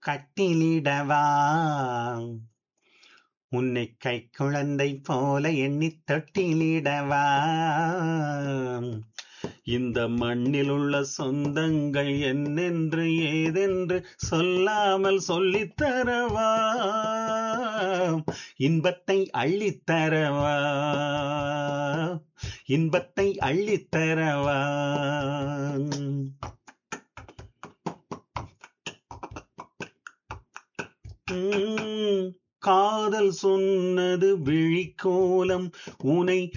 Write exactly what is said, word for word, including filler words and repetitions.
கட்டிலிடவா உன்னை கை குழந்தை போல எண்ணி தொட்டிலிடவா இந்த மண்ணில் உள்ள சொந்தங்கள் என்னென்று ஏதென்று சொல்லாமல் சொல்லித்தரவா இன்பத்தை அள்ளித்தரவா இன்பத்தை அள்ளித்தரவா உம், காதல் சொன்னது விழிக்கோலம் உனை